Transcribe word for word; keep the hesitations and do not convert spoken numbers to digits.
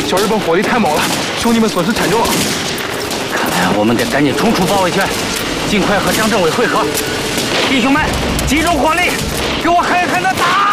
小日本火力太猛了，兄弟们损失惨重。 看来我们得赶紧冲出包围圈，尽快和张政委会合。弟兄们，集中火力，给我狠狠的打！